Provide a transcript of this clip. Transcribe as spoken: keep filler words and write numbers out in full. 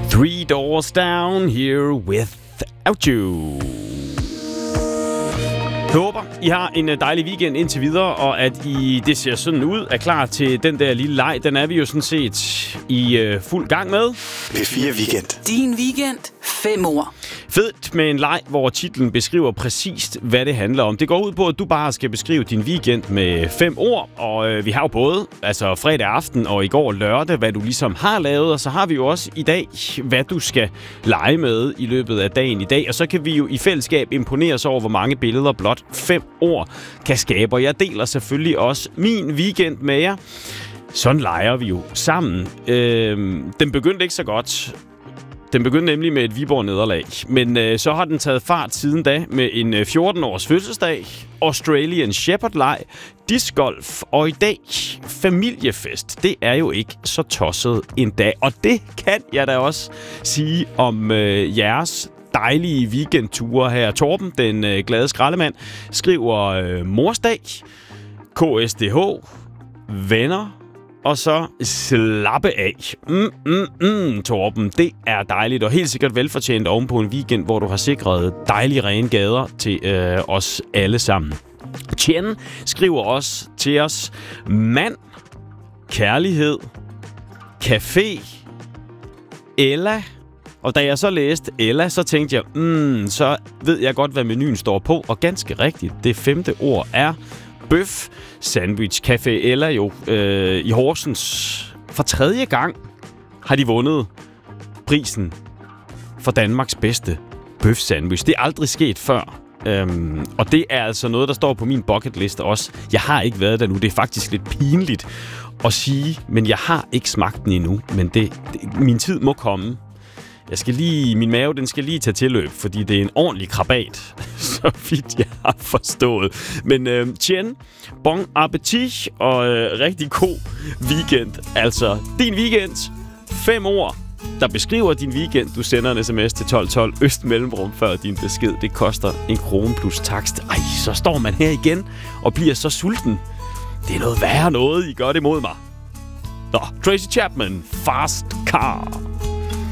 Three Doors Down here without you. Jeg håber, I har en dejlig weekend indtil videre, og at I, det ser sådan ud, er klar til den der lille leg. Den er vi jo sådan set i uh, fuld gang med. P fire Weekend. Din weekend. Fem ord. Fedt med en leg, hvor titlen beskriver præcist, hvad det handler om. Det går ud på, at du bare skal beskrive din weekend med fem ord, og øh, vi har jo både altså fredag aften og i går lørdag, hvad du ligesom har lavet, og så har vi jo også i dag, hvad du skal lege med i løbet af dagen i dag, og så kan vi jo i fællesskab imponeres over, hvor mange billeder blot fem ord kan skabe, og jeg deler selvfølgelig også min weekend med jer. Sådan leger vi jo sammen. Øh, den begyndte ikke så godt. Den begyndte nemlig med et Viborg-nederlag, men øh, så har den taget fart siden da med en øh, fjorten-års fødselsdag, Australian Shepherd-leg, discgolf og i dag familiefest. Det er jo ikke så tosset en dag, og det kan jeg da også sige om øh, jeres dejlige weekendture her. Torben, den øh, glade skraldemand, skriver øh, morsdag, K S D H, venner, og så slappe af. Mm, mm, mm, Torben, det er dejligt og helt sikkert velfortjent oven på en weekend, hvor du har sikret dejlige rene gader til øh, os alle sammen. Tjen skriver også til os, mand, kærlighed, café, Ella. Og da jeg så læste Ella, så tænkte jeg, mm, så ved jeg godt, hvad menuen står på. Og ganske rigtigt, det femte ord er bøf sandwich. Café Ella jo øh, i Horsens. For tredje gang har de vundet prisen for Danmarks bedste bøf sandwich. Det er aldrig sket før. Øhm, og det er altså noget, der står på min bucket list også. Jeg har ikke været der nu. Det er faktisk lidt pinligt at sige, men jeg har ikke smagt den endnu. Men det, det, min tid må komme. Jeg skal lige, min mave, den skal lige tage tilløb, fordi det er en ordentlig krabat, så vidt jeg har forstået. Men øh, tjen, bon appetit og øh, rigtig god weekend. Altså, din weekend, fem ord, der beskriver din weekend. Du sender en sms til tolv tolv øst mellemrum før din besked. Det koster en krone plus takst. Ej, så står man her igen og bliver så sulten. Det er noget værre noget, I gør det mod mig. Nå, Tracy Chapman, Fast Car.